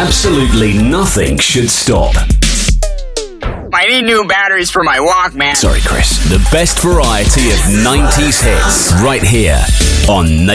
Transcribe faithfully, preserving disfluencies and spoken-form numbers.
absolutely nothing should stop. I need new batteries for my Walkman. Sorry, Chris. The best variety of nineties hits right here on